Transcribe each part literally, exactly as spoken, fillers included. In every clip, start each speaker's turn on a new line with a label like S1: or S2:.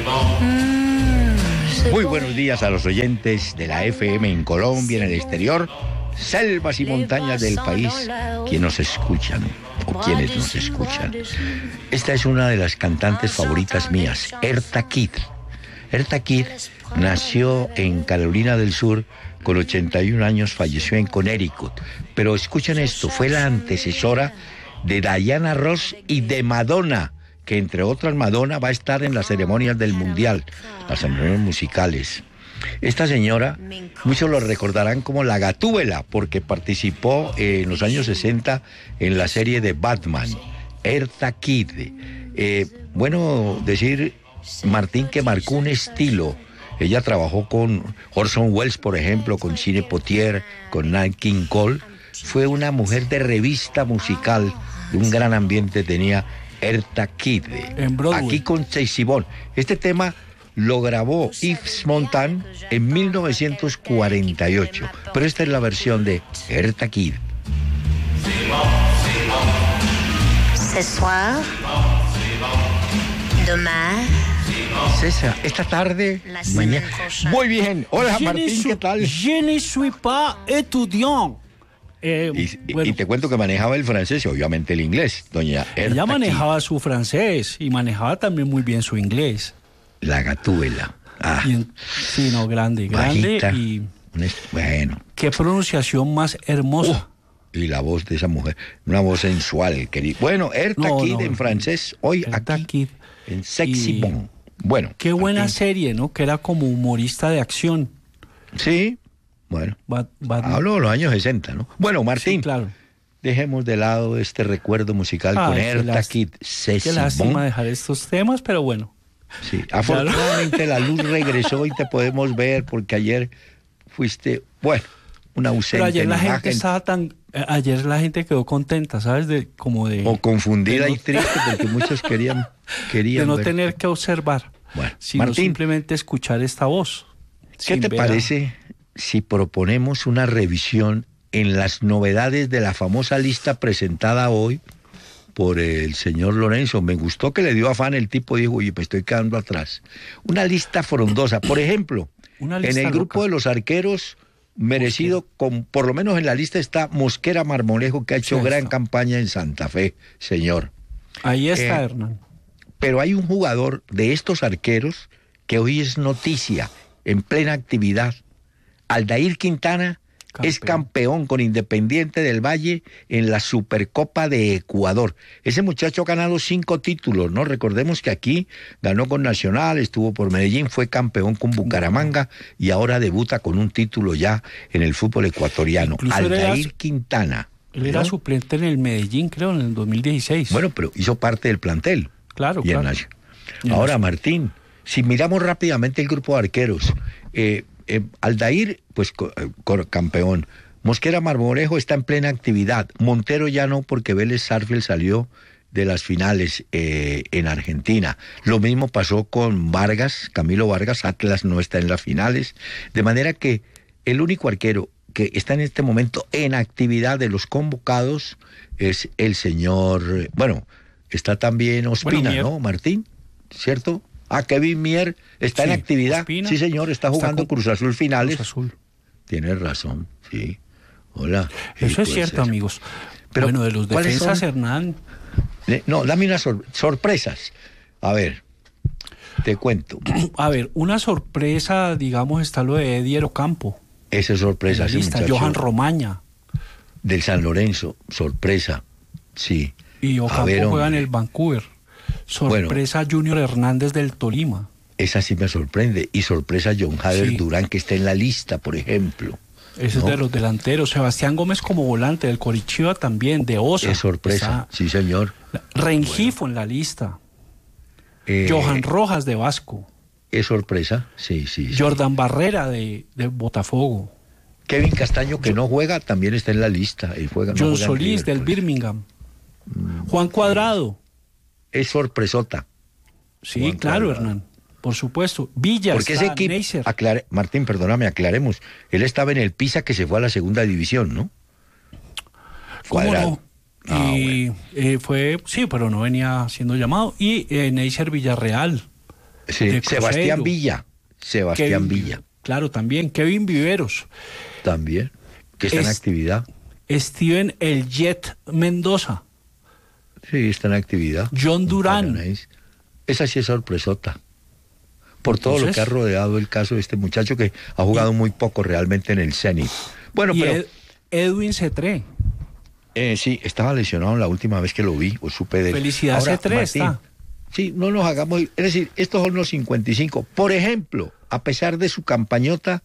S1: Muy buenos días a los oyentes de la F M en Colombia, en el exterior, selvas y montañas del país, quienes nos escuchan o quienes nos escuchan. Esta es una de las cantantes favoritas mías, Eartha Kitt. Eartha Kitt nació en Carolina del Sur, con ochenta y un años falleció en Connecticut. Pero escuchen esto, fue la antecesora de Diana Ross y de Madonna, que entre otras Madonna va a estar en las ceremonias del Mundial, las ceremonias musicales. Esta señora, muchos lo recordarán como la Gatúbela, porque participó en los años sesenta en la serie de Batman, Eartha Kitt. Eh, bueno, decir, Martín, que marcó un estilo. Ella trabajó con Orson Welles, por ejemplo, con Sidney Poitier, con Nat King Cole. Fue una mujer de revista musical, de un gran ambiente tenía Eartha Kitt. Aquí con Tracy Bond. Este tema lo grabó Yves Montand en mil novecientos cuarenta y ocho, pero esta es la versión de Eartha Kitt.
S2: Ce soir, demain,
S1: César, esta tarde, mañana. Muy bien. Hola,
S3: Je
S1: Martín,
S3: ne suis-
S1: ¿qué tal?
S3: Je ne suis pas étudiant. Eh,
S1: Y, y-
S3: bueno,
S1: y te cuento que manejaba el francés y obviamente el inglés, doña Eartha
S3: ella
S1: Kitt,
S3: manejaba su francés y manejaba también muy bien su inglés.
S1: la Gatúbela. Ah,
S3: Y en- sí, no, grande, grande.
S1: bajita.
S3: Y
S1: un est- Bueno.
S3: qué pronunciación más hermosa.
S1: Uh, y la voz de esa mujer, una voz sensual, querido. Bueno, Eartha
S3: No,
S1: Kitt
S3: no,
S1: en francés, hoy
S3: Eartha
S1: aquí
S3: Kitt.
S1: en Sexy
S3: Y-
S1: Bond. Bueno.
S3: Qué buena
S1: Martín.
S3: serie, ¿no? Que era como humorista de acción.
S1: Sí, bueno.
S3: Bat- Batman.
S1: Hablo de los años sesenta, ¿no? Bueno, Martín,
S3: Sí, claro.
S1: dejemos de lado este recuerdo musical
S3: Ay,
S1: con
S3: qué
S1: Eartha
S3: lást-
S1: Kitt, Sexy
S3: Qué lástima
S1: Bond.
S3: dejar estos temas, pero bueno.
S1: Sí, afortunadamente la luz regresó y te podemos ver porque ayer fuiste, bueno, un ausente
S3: Pero ayer
S1: en
S3: la gente
S1: imagen,
S3: estaba tan... eh, Ayer la gente quedó contenta, ¿sabes? De, como de...
S1: o confundida
S3: de no-
S1: y triste porque muchos querían, querían
S3: de no
S1: ver.
S3: tener que observar,
S1: Bueno,
S3: sino
S1: Martín,
S3: simplemente escuchar esta voz.
S1: ¿qué
S3: sin
S1: te
S3: ver a-
S1: parece si proponemos una revisión en las novedades de la famosa lista presentada hoy por el señor Lorenzo? Me gustó que le dio afán, el tipo dijo, oye, pues estoy quedando atrás. Una lista frondosa, por ejemplo,
S3: Una
S1: en
S3: lista
S1: el grupo
S3: loca.
S1: de los arqueros, merecido, con, por lo menos en la lista está Mosquera Marmolejo, que ha hecho
S3: Sí,
S1: gran
S3: está.
S1: campaña en Santa Fe, señor.
S3: Ahí está,
S1: Eh,
S3: Hernán.
S1: Pero hay un jugador de estos arqueros que hoy es noticia, en plena actividad. Aldair Quintana es
S3: Campeón.
S1: campeón con Independiente del Valle en la Supercopa de Ecuador. Ese muchacho ha ganado cinco títulos, ¿no? Recordemos que aquí ganó con Nacional, estuvo por Medellín, fue campeón con Bucaramanga y ahora debuta con un título ya en el fútbol ecuatoriano.
S3: Incluso era-
S1: Aldair Quintana.
S3: Él era
S1: ¿no?
S3: suplente en el Medellín, creo, en el dos mil dieciséis.
S1: Bueno, pero hizo parte del plantel.
S3: claro,
S1: Y en
S3: claro.
S1: Nacio-
S3: Y en
S1: Ahora,
S3: Nacio-
S1: Martín, si miramos rápidamente el grupo de arqueros, eh, eh, Aldair, pues co- eh, co- campeón. Mosquera Marmolejo está en plena actividad. Montero ya no, porque Vélez Sarsfield salió de las finales eh, en Argentina. Lo mismo pasó con Vargas, Camilo Vargas, Atlas no está en las finales. De manera que el único arquero que está en este momento en actividad de los convocados es el señor, eh, bueno, está también Ospina,
S3: Bueno, Mier.
S1: ¿no, Martín? ¿Cierto? Ah, Kevin Mier está en
S3: Sí,
S1: actividad.
S3: Ospina.
S1: Sí, señor, está
S3: Está
S1: jugando
S3: con
S1: Cruz Azul finales.
S3: Cruz Azul.
S1: Tienes razón, sí. Hola. Sí,
S3: Eso es
S1: puede
S3: cierto,
S1: ser.
S3: amigos.
S1: Pero,
S3: bueno, de los
S1: ¿cuáles
S3: defensas,
S1: son?
S3: Hernán,
S1: Eh, No, dame unas sor- sorpresas. A ver, te cuento.
S3: a ver, una sorpresa, digamos, está lo de Eddie Ocampo.
S1: Esa es sorpresa,
S3: En la
S1: sí,
S3: lista,
S1: muchacho.
S3: Johan Romaña.
S1: Del San Lorenzo, sorpresa. Sí.
S3: Y
S1: A
S3: Ocampo
S1: ver,
S3: juega en
S1: hombre.
S3: el Vancouver. Sorpresa Junior Hernández del Tolima.
S1: Esa sí me sorprende. Y sorpresa John Jader
S3: Sí.
S1: Durán, que está en la lista, por ejemplo.
S3: Ese
S1: ¿no?
S3: es de los delanteros. Sebastián Gómez como volante del Coritiba también, de Osa.
S1: Es sorpresa,
S3: Está
S1: sí, señor.
S3: Rengifo en la lista.
S1: Eh,
S3: Johan Rojas de Vasco.
S1: Es sorpresa, sí, sí. sí.
S3: Jordan Barrera de, de Botafogo.
S1: Kevin Castaño, que no juega, también está en la lista. Él juega, no
S3: John
S1: juega en
S3: Solís
S1: River
S3: del
S1: Plate.
S3: Birmingham. Juan Cuadrado.
S1: Es sorpresota.
S3: Sí,
S1: Juan
S3: claro,
S1: Cuadrado.
S3: Hernán. Por supuesto. Villa,
S1: Porque ese
S3: está,
S1: equipo,
S3: Neisser.
S1: aclare- Martín, perdóname, aclaremos. Él estaba en el Pisa, que se fue a la segunda división, ¿no?
S3: ¿Cómo
S1: Cuadrado.
S3: no?
S1: Ah,
S3: y eh, fue, sí, pero no venía siendo llamado. Y eh, Neisser Villarreal.
S1: Sí,
S3: de
S1: Sebastián
S3: Cruzeiro.
S1: Villa. Sebastián
S3: Kevin-
S1: Villa.
S3: Claro, también. Kevin Viveros.
S1: También. Que está en
S3: Es-
S1: actividad.
S3: Steven El Jet Mendoza.
S1: Sí, está en actividad.
S3: John
S1: Un
S3: Durán.
S1: paranaense. Esa sí es sorpresota. Por todo lo
S3: Entonces-
S1: que ha rodeado el caso de este muchacho que ha jugado muy poco realmente en el Zenit. Bueno,
S3: y
S1: pero
S3: Ed- Edwin Cetré.
S1: eh, sí, estaba lesionado la última vez que lo vi, o supe de él.
S3: Felicidad
S1: Ahora,
S3: Cetré
S1: Martín,
S3: está.
S1: Sí, no nos hagamos... Es decir, estos son los cincuenta y cinco. Por ejemplo, a pesar de su campañota,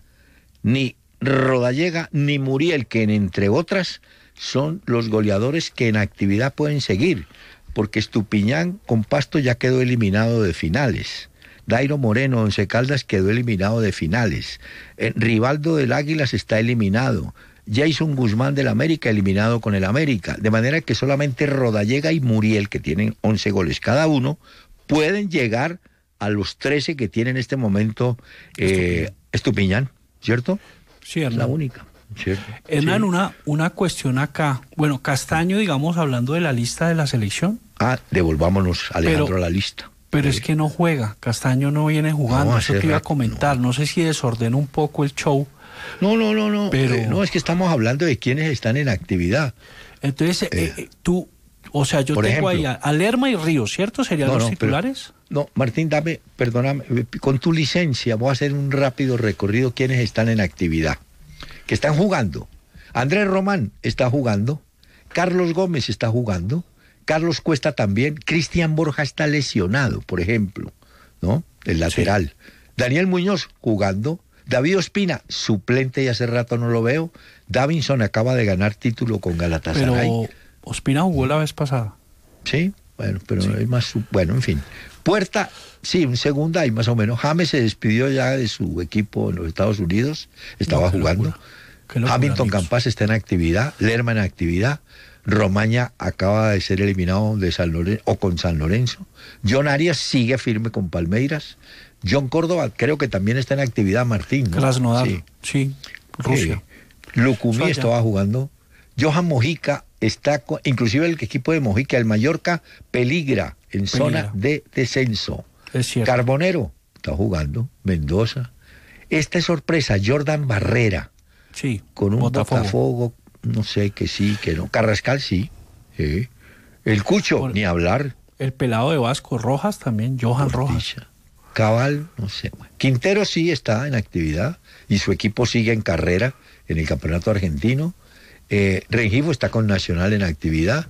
S1: ni Rodallega ni Muriel, que entre otras son los goleadores que en actividad pueden seguir, porque Estupiñán con Pasto ya quedó eliminado de finales. Dairo Moreno, Once Caldas, quedó eliminado de finales. Eh, Rivaldo del Águilas está eliminado. Jason Guzmán del América eliminado con el América. De manera que solamente Rodallega y Muriel, que tienen once goles cada uno, pueden llegar a los trece que tiene en este momento eh, Estupiñán, ¿cierto?
S3: Sí,
S1: Es la
S3: Hernán.
S1: única, ¿cierto?
S3: Hernán,
S1: Sí.
S3: una, una cuestión acá. Bueno, Castaño, digamos, hablando de la lista de la selección,
S1: Ah, devolvámonos, Alejandro,
S3: Pero-
S1: a la lista.
S3: pero
S1: Sí.
S3: es que no juega. Castaño no viene jugando.
S1: No,
S3: Eso
S1: hace
S3: te iba a
S1: rato,
S3: comentar. No. sé si desordena un poco el show.
S1: No, no, no, no.
S3: Pero-
S1: eh, no, es que estamos hablando de quienes están en actividad.
S3: Entonces, eh,
S1: Eh,
S3: eh, tú, o sea, yo
S1: por
S3: tengo
S1: ejemplo.
S3: ahí a, a Lerma y Ríos, ¿cierto? ¿Serían
S1: No,
S3: los
S1: no, pero-
S3: titulares?
S1: No, Martín, dame, perdóname, eh, con tu licencia voy a hacer un rápido recorrido quienes están en actividad, que están jugando. Andrés Román está jugando, Carlos Gómez está jugando, Carlos Cuesta también, Cristian Borja está lesionado, por ejemplo, ¿no? El lateral. Daniel Muñoz jugando, David Ospina, suplente y hace rato no lo veo. Davinson acaba de ganar título con Galatasaray.
S3: Pero Ospina jugó la vez pasada.
S1: Sí, bueno, pero es más, su- bueno, en fin. Puerta, sí, un segunda y más o menos. James se despidió ya de su equipo en los Estados Unidos, estaba
S3: No, qué
S1: jugando.
S3: locura, qué locura,
S1: Hamilton
S3: amigos.
S1: Campas está en actividad, Lerma en actividad, Romaña acaba de ser eliminado de San Lorenzo, o con San Lorenzo. John Arias sigue firme con Palmeiras. John Córdoba creo que también está en actividad, Martín, ¿no?
S3: Krasnodar,
S1: Sí.
S3: sí, Rusia.
S1: Eh, Lucumí
S3: Falla.
S1: estaba jugando. Johan Mojica está, co- inclusive el equipo de Mojica, el Mallorca, peligra en zona de descenso.
S3: Es cierto.
S1: Carbonero está jugando, Mendoza. Esta es sorpresa, Jordan Barrera,
S3: Sí,
S1: con un
S3: Botafogo.
S1: Botafogo, no sé, que sí, que no. Carrascal sí. eh. El Cucho,
S3: Por-
S1: ni hablar.
S3: El pelado de Vasco, Rojas también, Johan Rojas.
S1: Portilla. Cabal, no sé. Quintero sí está en actividad y su equipo sigue en carrera en el campeonato argentino. Eh, Rengifo está con Nacional en actividad.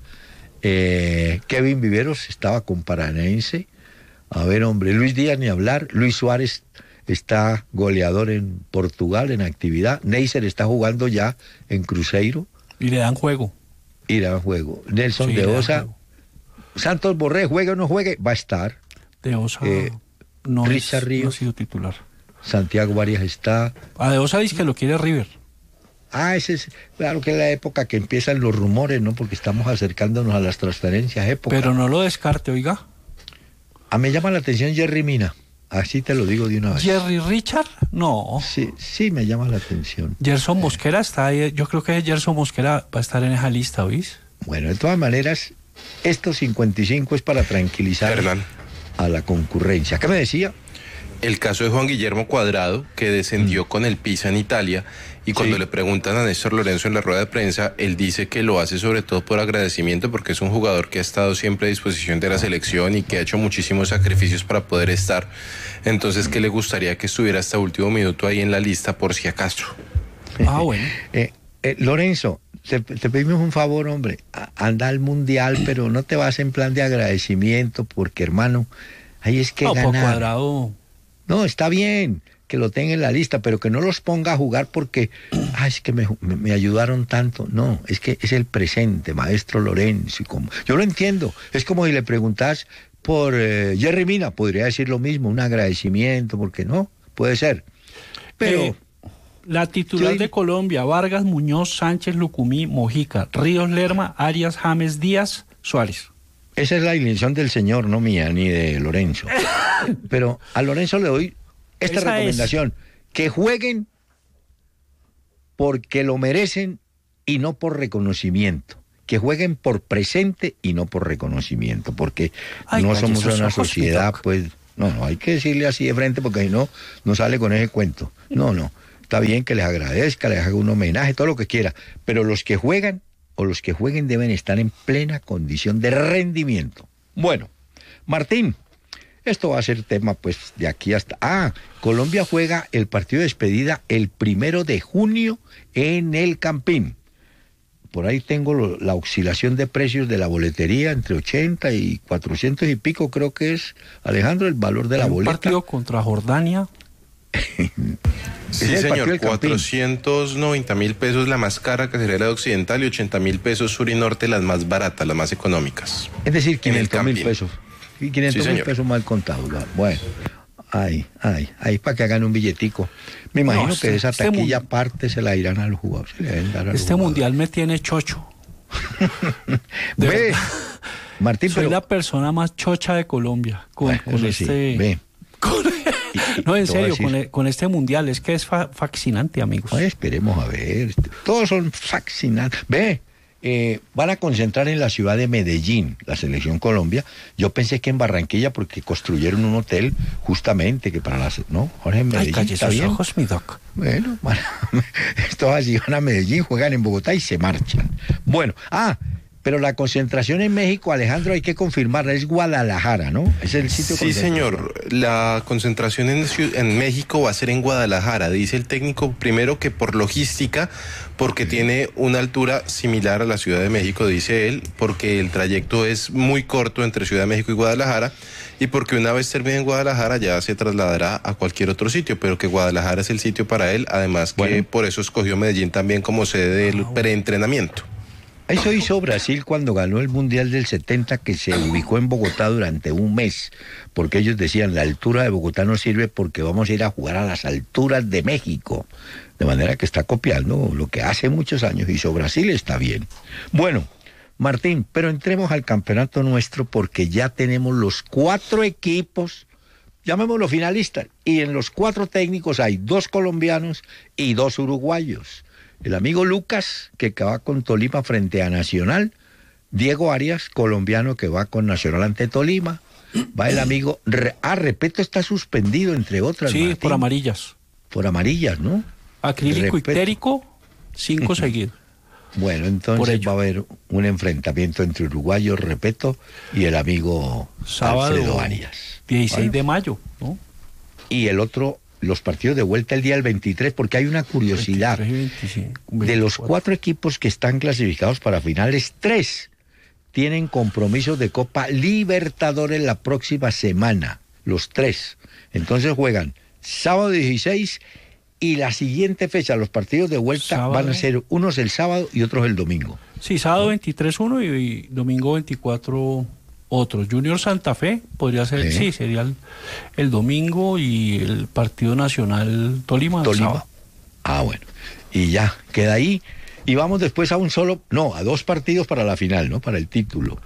S1: Eh, Kevin Viveros estaba con Paranaense. A ver, hombre, Luis Díaz ni hablar. Luis Suárez está goleador en Portugal en actividad. Neisser está jugando ya en Cruzeiro.
S3: Y le dan juego.
S1: Irá a juego. Nelson
S3: Sí,
S1: de
S3: le dan
S1: Osa.
S3: juego.
S1: Santos Borré, juegue o no juegue, va a estar.
S3: De Osa
S1: Eh,
S3: no, es-
S1: Richard
S3: no ha
S1: Ríos.
S3: sido titular.
S1: Santiago Arias está.
S3: A De Osa dice que lo quiere River.
S1: Ah, ese es, claro que es la época que empiezan los rumores, ¿no? Porque estamos acercándonos a las transferencias, época.
S3: Pero no lo descarte, oiga.
S1: A me llama la atención Jerry Mina, así te lo digo de una vez.
S3: Jerry Richard, no.
S1: Sí, sí me llama la atención.
S3: Gerson Mosquera está ahí. Yo creo que Gerson Mosquera va a estar en esa lista, ¿oís?
S1: Bueno, de todas maneras, estos cincuenta y cinco es para tranquilizar
S4: Hernán.
S1: a la concurrencia. ¿Qué me decía?
S4: El caso de Juan Guillermo Cuadrado, que descendió con el Pisa en Italia, y cuando
S1: Sí.
S4: le preguntan a Néstor Lorenzo en la rueda de prensa, él dice que lo hace sobre todo por agradecimiento, porque es un jugador que ha estado siempre a disposición de la selección y que ha hecho muchísimos sacrificios para poder estar. Entonces, que le gustaría que estuviera hasta último minuto ahí en la lista por si acaso.
S3: Ah, bueno.
S1: Eh, eh, Lorenzo, te, te pedimos un favor, hombre. A- Anda al mundial, pero no te vas en plan de agradecimiento, porque, hermano, ahí es que
S3: No, por
S1: ganar.
S3: Cuadrado.
S1: No, está bien que lo tenga en la lista, pero que no los ponga a jugar porque, ay, es que me, me- me ayudaron tanto. No, es que es el presente, maestro Lorenzo. Y como, yo lo entiendo. Es como si le preguntas por eh, Jerry Mina, podría decir lo mismo, un agradecimiento, porque no, puede ser. Pero,
S3: Eh, la titular
S1: yo-
S3: de Colombia, Vargas, Muñoz, Sánchez, Lucumí, Mojica, Ríos, Lerma, Arias, James, Díaz, Suárez.
S1: esa es la intención del señor, no mía, ni de Lorenzo. Pero a Lorenzo le doy esta
S3: Esa es.
S1: recomendación, que jueguen porque lo merecen y no por reconocimiento. Que jueguen por presente y no por reconocimiento, porque
S3: Ay,
S1: no
S3: cállese
S1: somos
S3: esos
S1: una
S3: ojos,
S1: sociedad,
S3: Pitoc.
S1: pues, no, no, hay que decirle así de frente porque si no, no sale con ese cuento. No, no, está bien que les agradezca, les haga un homenaje, todo lo que quiera, pero los que juegan o los que jueguen deben estar en plena condición de rendimiento. Bueno, Martín, esto va a ser tema pues de aquí hasta... Ah, Colombia juega el partido de despedida el primero de junio en el Campín. Por ahí tengo lo, la oscilación de precios de la boletería entre ochenta y cuatrocientos y pico, creo que es, Alejandro, el valor de la
S3: un
S1: boleta.
S3: Un partido contra Jordania.
S4: Sí, señor, cuatrocientos noventa mil pesos la más cara, que sería la de Occidental, y ochenta mil pesos Sur y Norte, las más baratas, las más económicas.
S1: Es decir, quinientos mil pesos. Y quinientos mil pesos mal contados. Bueno, ay, ay, ahí para que hagan un billetico. Me imagino no, este, que esa taquilla este parte se la irán al jugador. Se le deben dar al
S3: este
S1: jugador.
S3: Mundial me tiene chocho.
S1: Ve, Martín,
S3: soy
S1: pero...
S3: la persona más chocha de Colombia. Con,
S1: bueno,
S3: con este...
S1: Sí, ve.
S3: Con... No, en serio, con, el, con este Mundial, es que es fa fascinante, amigos.
S1: Ay, esperemos a ver. Todos son fascinantes. Ve. Eh, van a concentrar en la ciudad de Medellín, la selección Colombia. Yo pensé que en Barranquilla, porque construyeron un hotel justamente que para las... ¿No? Ahora en Medellín.
S3: Ay, ¿está bien? Ojos, mi doc.
S1: Bueno, bueno, estos así van a Medellín, juegan en Bogotá y se marchan. Bueno, ah, pero la concentración en México, Alejandro, hay que confirmarla, es Guadalajara, ¿no? Es el sitio.
S4: Sí, señor. La concentración en, en México va a ser en Guadalajara. Dice el técnico primero que por logística, porque sí. tiene una altura similar a la Ciudad de México, dice él, porque el trayecto es muy corto entre Ciudad de México y Guadalajara, y porque una vez termine en Guadalajara ya se trasladará a cualquier otro sitio, pero que Guadalajara es el sitio para él, además que bueno. por eso escogió Medellín también como sede del ah, preentrenamiento.
S1: Eso hizo Brasil cuando ganó el Mundial del setenta, que se ubicó en Bogotá durante un mes, porque ellos decían, la altura de Bogotá no sirve porque vamos a ir a jugar a las alturas de México. De manera que está copiando lo que hace muchos años hizo Brasil, está bien. Bueno, Martín, pero entremos al campeonato nuestro porque ya tenemos los cuatro equipos, llamémoslo finalistas, y en los cuatro técnicos hay dos colombianos y dos uruguayos. El amigo Lucas, que va con Tolima frente a Nacional. Diego Arias, colombiano, que va con Nacional ante Tolima. Va el amigo... Ah, Repeto está suspendido, entre otras.
S3: Sí,
S1: Martín.
S3: por amarillas.
S1: Por amarillas, ¿no?
S3: Acrílico ictérico, cinco seguidos.
S1: Bueno, entonces va a haber un enfrentamiento entre uruguayos, Repeto, y el amigo
S3: Sábado,
S1: Alfredo Arias.
S3: dieciséis de mayo, ¿no?
S1: Y el otro... los partidos de vuelta el día del veintitrés, porque hay una curiosidad.
S3: veintitrés, veinticinco, veinticuatro.
S1: De los cuatro equipos que están clasificados para finales, tres tienen compromisos de Copa Libertadores la próxima semana. Los tres. Entonces juegan sábado dieciséis y la siguiente fecha, los partidos de vuelta sábado. Van a ser unos el sábado y otros el domingo.
S3: Sí, sábado veintitrés uno y, y domingo veinticuatro otros. Junior Santa Fe podría ser, sí, sí sería el, el domingo, y el partido nacional Tolima.
S1: Tolima. Ah, bueno. Y ya, queda ahí. Y vamos después a un solo, no, a dos partidos para la final, ¿no? Para el título.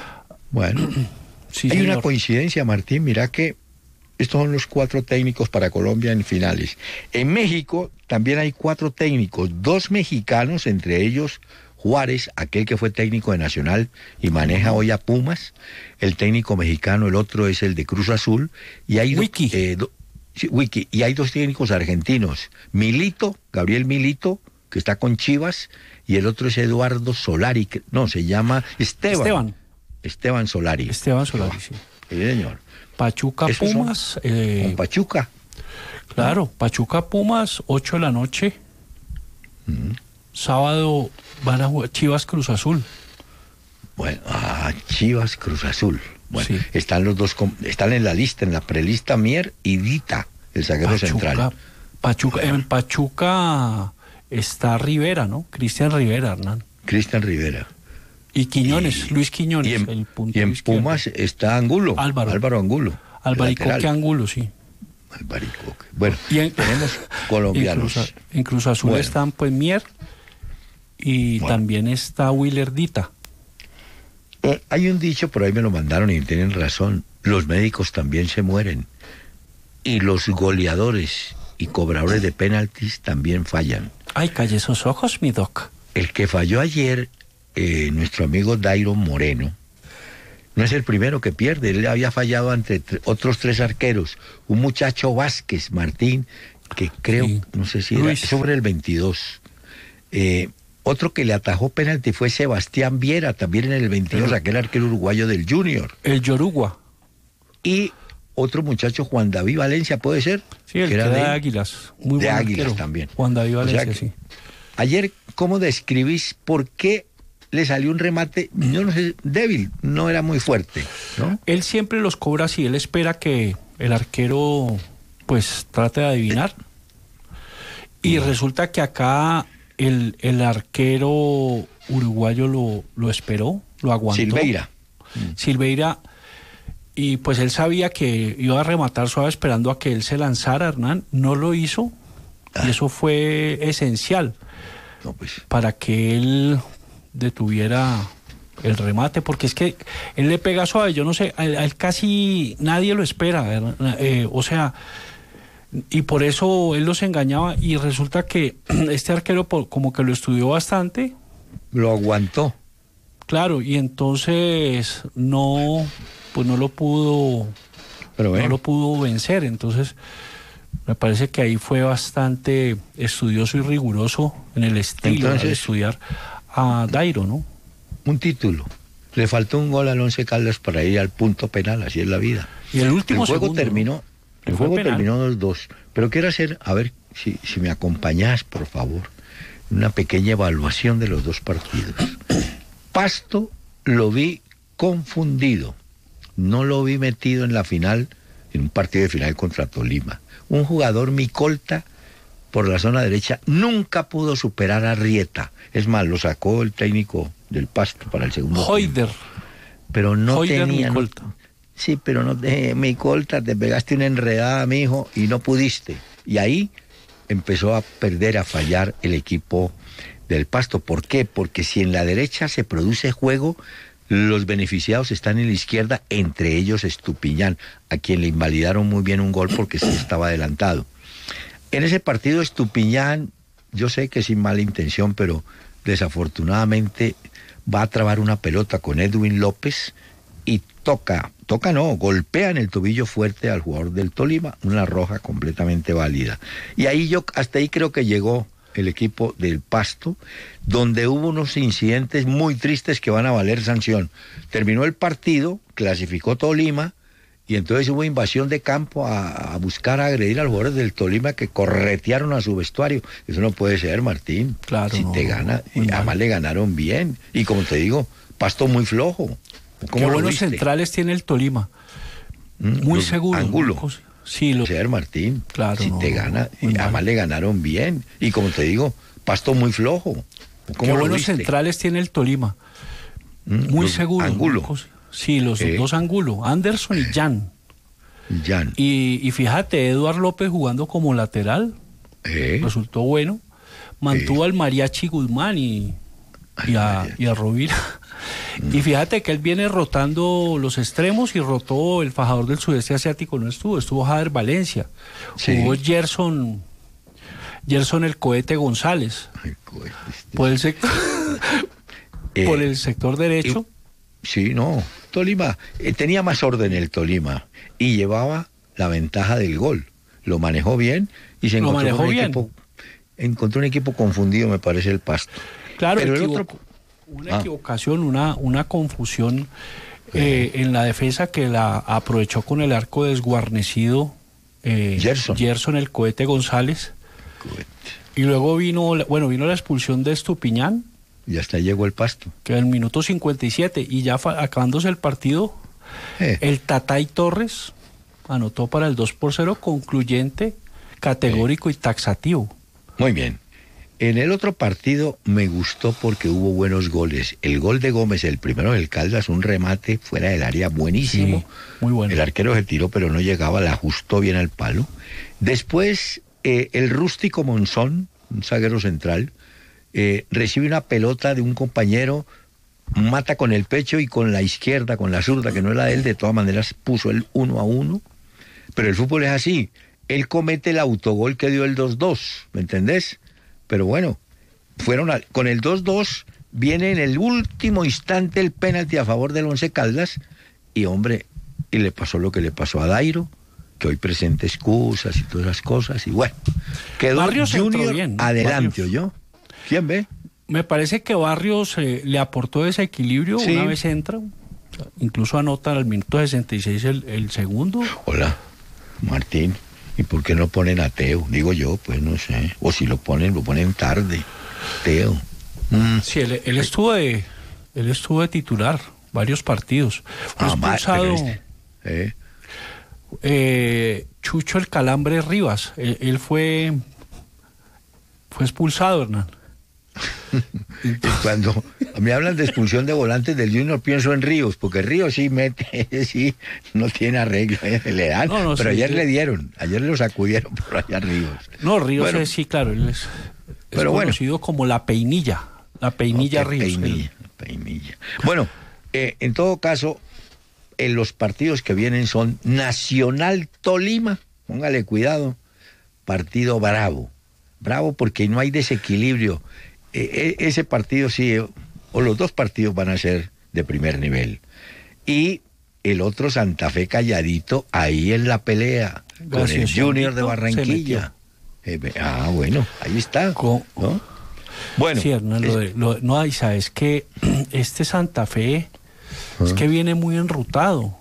S1: Bueno, sí, hay señor. Una coincidencia, Martín, mira que estos son los cuatro técnicos para Colombia en finales. En México también hay cuatro técnicos, dos mexicanos, entre ellos Juárez, aquel que fue técnico de Nacional y maneja hoy a Pumas, el técnico mexicano, el otro es el de Cruz Azul, y hay
S3: Wiki.
S1: Do, eh, do, sí, Wiki, y hay dos técnicos argentinos, Milito, Gabriel Milito, que está con Chivas, y el otro es Eduardo Solari, que, no, se llama Esteban.
S3: Esteban.
S1: Esteban Solari.
S3: Esteban Solari, sí.
S1: Sí, señor.
S3: Pachuca Pumas. Eh,
S1: con Pachuca.
S3: Claro, Pachuca Pumas, ocho de la noche. Mm. Sábado van a jugar Chivas Cruz Azul.
S1: Bueno, ah, Chivas Cruz Azul. Bueno,
S3: sí.
S1: Están los dos, están en la lista, en la prelista Mier y Dita, el zaguero
S3: Pachuca,
S1: central.
S3: Pachuca, bueno. En Pachuca está Rivera, ¿no? Cristian Rivera, Hernán.
S1: Cristian Rivera.
S3: Y Quiñones, y, Luis Quiñones.
S1: Y en,
S3: el punto
S1: y en Pumas está Angulo.
S3: Álvaro.
S1: Álvaro Angulo.
S3: Albaricoque Angulo, sí.
S1: Albaricoque. Bueno,
S3: y en,
S1: tenemos colombianos.
S3: En Cruz, en Cruz Azul bueno. están pues Mier y bueno. también está Willer Dita.
S1: Eh, hay un dicho, por ahí me lo mandaron y tienen razón, los médicos también se mueren y los goleadores y cobradores de penaltis también fallan.
S3: Ay, calle esos ojos, mi doc.
S1: El que falló ayer, eh, nuestro amigo Dairon Moreno, No es el primero que pierde, él había fallado ante tre- otros tres arqueros. Un muchacho Vázquez, Martín, que creo,
S3: Sí.
S1: no sé si era
S3: Luis.
S1: sobre el veintidós. Eh, otro que le atajó penalti fue Sebastián Viera, también en el veintidós,
S3: Sí.
S1: aquel arquero uruguayo del Junior.
S3: El Yorugua.
S1: Y otro muchacho, Juan David Valencia, ¿puede ser?
S3: Sí, el que era de Águilas. Muy
S1: de
S3: buen
S1: Águilas
S3: arquero.
S1: también.
S3: Juan David
S1: O sea
S3: Valencia,
S1: que-
S3: sí.
S1: Ayer, ¿cómo describís por qué le salió un remate, yo no sé, débil, no era muy fuerte, ¿no?
S3: Él siempre los cobra así, él espera que el arquero pues trate de adivinar. Y resulta que acá el, el arquero uruguayo lo, lo esperó, lo aguantó.
S1: Silveira.
S3: Silveira, y pues él sabía que iba a rematar suave esperando a que él se lanzara, Hernán, no lo hizo, y eso fue esencial
S1: No, pues,
S3: para que él detuviera el remate, porque es que él le pega suave, yo no sé, a él, a él casi nadie lo espera, eh, o sea, y por eso él los engañaba, y resulta que este arquero por, como que lo estudió bastante,
S1: lo aguantó.
S3: claro, y entonces no, pues no lo pudo,
S1: Pero
S3: no
S1: bueno,
S3: lo pudo vencer, entonces me parece que ahí fue bastante estudioso y riguroso en el estilo
S1: Entonces-
S3: al estudiar a Dairo, ¿no?
S1: un título. Le faltó un gol al Once Caldas para ir al punto penal, así es la vida.
S3: Y el último
S1: el juego
S3: segundo,
S1: terminó,
S3: ¿no?
S1: el
S3: Fue
S1: juego
S3: penal.
S1: terminó dos dos. Pero quiero hacer, a ver si, si me acompañás, por favor, una pequeña evaluación de los dos partidos. Pasto lo vi confundido, no lo vi metido en la final, en un partido de final contra Tolima. Un jugador Micolta por la zona derecha nunca pudo superar a Rieta. Es más, lo sacó el técnico del Pasto para el segundo tiempo.
S3: Hoider,
S1: Pero no
S3: Hoider
S1: tenía... no-
S3: Micolta.
S1: sí, pero no... Eh, Micolta, te pegaste una enredada, mijo, y no pudiste. Y ahí empezó a perder, a fallar el equipo del Pasto. ¿Por qué? Porque si en la derecha se produce juego, los beneficiados están en la izquierda, entre ellos Estupiñán, a quien le invalidaron muy bien un gol porque se estaba adelantado. En ese partido Estupiñán, yo sé que sin mala intención, pero desafortunadamente va a trabar una pelota con Edwin López y toca, toca no, golpea en el tobillo fuerte al jugador del Tolima, una roja completamente válida. Y ahí yo, hasta ahí creo que llegó el equipo del Pasto, donde hubo unos incidentes muy tristes que van a valer sanción. Terminó el partido, clasificó Tolima, y entonces hubo invasión de campo a, a buscar a agredir a los jugadores del Tolima que corretearon a su vestuario. Eso no puede ser, Martín.
S3: Claro,
S1: Si
S3: no,
S1: te gana,
S3: muy
S1: y
S3: mal.
S1: además le ganaron bien. Y como te digo, Pasto muy flojo.
S3: qué
S1: ¿Cómo lo
S3: buenos
S1: viste?
S3: centrales tiene el Tolima,
S1: Mm,
S3: muy
S1: los-
S3: seguro.
S1: Angulo.
S3: Sí, lo,
S1: Ser Martín.
S3: Claro,
S1: Si
S3: no,
S1: te
S3: no,
S1: gana,
S3: muy
S1: y además
S3: mal.
S1: le ganaron bien. Y como te digo, Pasto muy flojo.
S3: qué
S1: ¿Cómo lo
S3: buenos
S1: viste?
S3: centrales tiene el Tolima,
S1: Mm,
S3: muy
S1: los
S3: seguro.
S1: Angulo,
S3: Sí, los
S1: Eh.
S3: dos Angulo, Anderson y Jan.
S1: Jan.
S3: Y, y fíjate, Eduard López jugando como lateral,
S1: Eh,
S3: resultó bueno. Mantuvo al Mariachi Guzmán y, y, a, y a Rovira. Y fíjate que él viene rotando los extremos y rotó el fajador del sudeste asiático, no estuvo, estuvo Jader Valencia.
S1: Sí.
S3: Jugó Gerson, Gerson el Cohete González.
S1: ay, coño, este-
S3: Por el sector,
S1: Eh,
S3: por el sector derecho.
S1: Sí, no. Tolima eh, tenía más orden el Tolima y llevaba la ventaja del gol. Lo manejó bien y se
S3: Lo
S1: encontró
S3: manejó
S1: un
S3: bien.
S1: equipo encontró un equipo confundido, me parece, el Pasto.
S3: Claro,
S1: Pero el
S3: equivo-
S1: otro
S3: una
S1: Ah.
S3: equivocación, una, una confusión eh, en la defensa que la aprovechó con el arco desguarnecido eh,
S1: Gerson.
S3: el Cohete González. Y luego vino, la- bueno, vino la expulsión de Estupiñán,
S1: y hasta ahí llegó el Pasto.
S3: que en el minuto cincuenta y siete, y ya fa- acabándose el partido,
S1: Eh,
S3: el Tatay Torres anotó para el dos por cero, concluyente, categórico y taxativo.
S1: Muy bien. En el otro partido me gustó porque hubo buenos goles. El gol de Gómez, el primero del Caldas, un remate fuera del área buenísimo.
S3: Sí, muy bueno.
S1: El arquero se tiró, pero no llegaba, le ajustó bien al palo. Después, eh, el rústico Monzón, un zaguero central, eh, recibe una pelota de un compañero, mata con el pecho y con la izquierda, con la zurda, que no era de él, de todas maneras puso el uno a uno. Pero el fútbol es así. Él comete el autogol que dio el dos dos, ¿me entendés? Pero bueno, fueron a- con el dos dos, viene en el último instante el penalti a favor del Once Caldas, y hombre, y le pasó lo que le pasó a Dairo, que hoy presenta excusas y todas esas cosas, y bueno, quedó
S3: Barrios entró
S1: Junior
S3: bien,
S1: adelante,
S3: Barrios.
S1: ¿oyó? ¿Quién ve?
S3: Me parece que Barrios eh, le aportó ese equilibrio
S1: Sí.
S3: una vez entra, incluso anota al minuto sesenta y seis el, el segundo.
S1: Hola, Martín, ¿y por qué no ponen a Teo? Digo yo, pues no sé, o si lo ponen, lo ponen tarde, Teo. Mm.
S3: Sí, él, él estuvo de él estuvo de titular varios partidos. Fue
S1: Ah, ma-
S3: expulsado
S1: pero este, ¿eh?
S3: eh, Chucho el Calambre Rivas. Él, él fue fue expulsado, Hernán.
S1: Y cuando me hablan de expulsión de volantes del Junior, pienso en Ríos, porque Ríos sí mete, sí, no tiene arreglo, eh, le dan,
S3: No, no,
S1: pero
S3: sí,
S1: ayer
S3: sí.
S1: le dieron, ayer lo sacudieron por allá Ríos.
S3: No, Ríos
S1: Bueno,
S3: es, sí, claro, él es, es
S1: pero bueno.
S3: conocido como la Peinilla, la Peinilla
S1: Ok,
S3: Ríos.
S1: Peinilla, Peinilla. Bueno, eh, en todo caso, en los partidos que vienen son Nacional Tolima, póngale cuidado, partido bravo, bravo porque no hay desequilibrio. Eh, eh, ese partido sí, eh, o los dos partidos van a ser de primer nivel. Y el otro Santa Fe calladito, ahí en la pelea, con el
S3: Gracias,
S1: Junior de
S3: Juanito,
S1: Barranquilla. Eh, ve- ah, bueno, ahí está.
S3: Con-
S1: ¿no? Bueno,
S3: Sí, Hernán, lo de- lo- no, y sabes que este Santa Fe es que viene muy enrutado.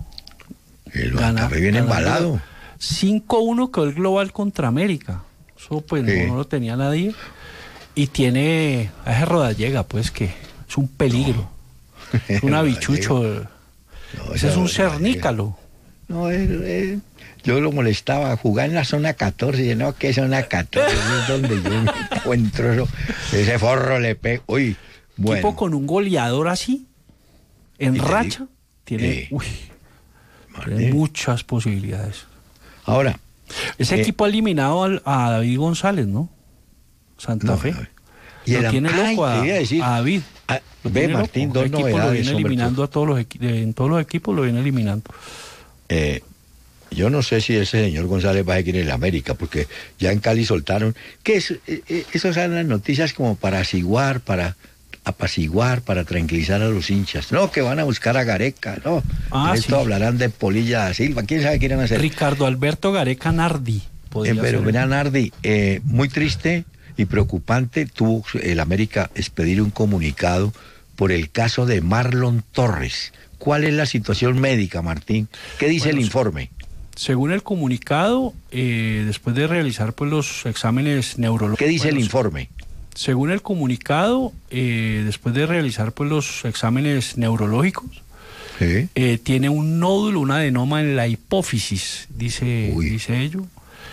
S1: el
S3: Gana-
S1: Santa Fe viene
S3: ganando
S1: embalado.
S3: cinco uno quedó el global contra América. Eso pues
S1: Sí.
S3: no, no lo tenía nadie. Y tiene a ese Rodallega, pues que es un peligro. Es un habichucho.
S1: No,
S3: Ese es un
S1: Rodallega.
S3: cernícalo.
S1: No, él- él- yo lo molestaba, jugar en la zona catorce, y no, que zona catorce, es donde yo me encuentro eso, ese forro le pego, uy, bueno.
S3: Tipo con un goleador así, en
S1: Y te
S3: racha,
S1: digo,
S3: tiene,
S1: eh,
S3: uy,
S1: Martín.
S3: tiene muchas posibilidades.
S1: Ahora,
S3: Ese
S1: Eh,
S3: equipo ha eliminado al- a David González, ¿no? Santa
S1: no,
S3: Fe.
S1: no, y
S3: Lo
S1: el
S3: tiene
S1: ay,
S3: loco a,
S1: quería decir,
S3: a David.
S1: ah,
S3: Lo
S1: ve
S3: tiene
S1: Martín,
S3: loco.
S1: dos
S3: El equipo lo
S1: novedades,
S3: viene
S1: hombre,
S3: eliminando a todos los equi- de- en todos los equipos lo viene eliminando.
S1: eh, yo no sé si ese señor González va a seguir en el América, porque ya en Cali soltaron, que es, eh, eh, esas son las noticias como para aciguar, para apaciguar, para tranquilizar a los hinchas. No, que van a buscar a Gareca, no.
S3: Ah,
S1: Esto
S3: sí.
S1: hablarán de Polilla da Silva, quién sabe qué irán a hacer.
S3: Ricardo Alberto Gareca Nardi. podría
S1: Eh, pero
S3: ser.
S1: mira, Nardi, eh, muy triste y preocupante, tuvo el América expedir un comunicado por el caso de Marlon Torres. ¿Cuál es la situación médica, Martín? ¿Qué dice
S3: Bueno,
S1: el
S3: sí.
S1: informe?
S3: Según el comunicado, eh, después de realizar pues los exámenes neurológicos.
S1: ¿Qué dice el
S3: bueno,
S1: informe?
S3: Según el comunicado, eh, después de realizar pues los exámenes neurológicos,
S1: Sí.
S3: eh, tiene un nódulo, un adenoma en la hipófisis, dice,
S1: Uy.
S3: dice ello.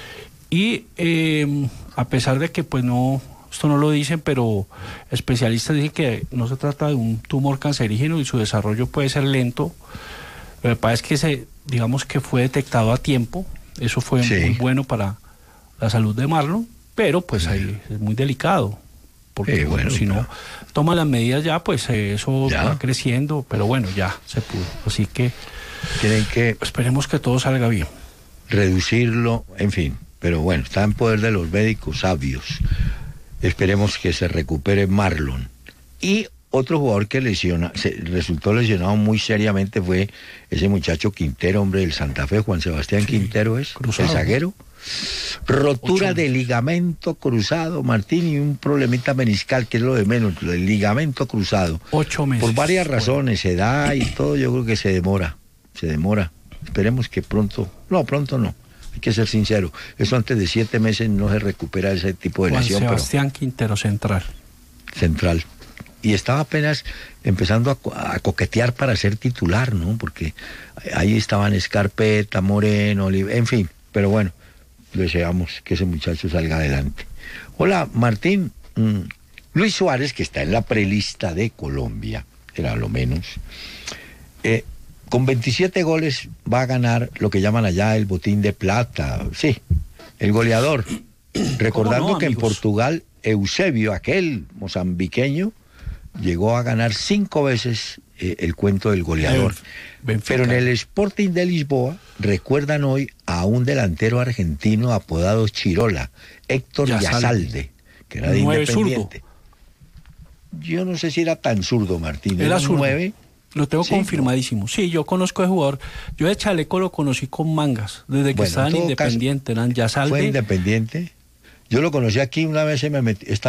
S3: Y eh, a pesar de que pues no, esto no lo dicen, pero especialistas dicen que no se trata de un tumor cancerígeno y su desarrollo puede ser lento. Lo que pasa es que se, digamos que fue detectado a tiempo, eso fue
S1: Sí.
S3: muy bueno para la salud de Marlon, pero pues ahí es muy delicado. Porque
S1: Sí,
S3: bueno,
S1: bueno,
S3: si no
S1: claro.
S3: toma las medidas ya, pues eh, eso
S1: Ya.
S3: va creciendo, pero bueno, ya se pudo. Así que
S1: Tienen que
S3: esperemos que todo salga bien.
S1: reducirlo, en fin. Pero bueno, está en poder de los médicos sabios. Esperemos que se recupere Marlon. Y otro jugador que lesiona, se, resultó lesionado muy seriamente fue ese muchacho Quintero, hombre del Santa Fe, Juan Sebastián
S3: Sí,
S1: Quintero es,
S3: cruzado.
S1: el zaguero. Rotura
S3: Ocho
S1: de
S3: meses.
S1: ligamento cruzado, Martín, y un problemita meniscal, que es lo de menos, el ligamento cruzado.
S3: Ocho meses.
S1: Por varias
S3: Bueno,
S1: razones, edad y todo, yo creo que se demora, se demora. Esperemos que pronto, no, pronto no, hay que ser sincero, eso antes de siete meses no se recupera ese tipo de
S3: Juan
S1: lesión,
S3: Sebastián Quintero, central.
S1: pero central. Y estaba apenas empezando a, co- a coquetear para ser titular, ¿no? Porque ahí estaban Escarpeta, Moreno, Olive, en fin, pero bueno, deseamos que ese muchacho salga adelante. Hola, Martín. mm, Luis Suárez, que está en la prelista de Colombia, era lo menos, eh, con veintisiete goles va a ganar lo que llaman allá el botín de plata, sí, el goleador. Recordando
S3: no,
S1: que en
S3: amigos?
S1: Portugal, Eusebio, aquel mozambiqueño, llegó a ganar cinco veces eh, el cuento del goleador.
S3: Benfica.
S1: Pero en el Sporting de Lisboa recuerdan hoy a un delantero argentino apodado Chirola, Héctor
S3: Yazalde.
S1: Yazalde, que era de
S3: Nueve
S1: Independiente. Yo no sé si era tan zurdo, Martín.
S3: Era
S1: un
S3: zurdo.
S1: nueve,
S3: Lo tengo
S1: Sí,
S3: confirmadísimo. Sí, yo conozco ese jugador. Yo de Chaleco lo conocí con mangas, desde que
S1: Bueno,
S3: estaba
S1: en
S3: en
S1: todo
S3: Independiente, eran ya
S1: Fue
S3: salve.
S1: independiente. Yo lo conocí aquí una vez, se me metí,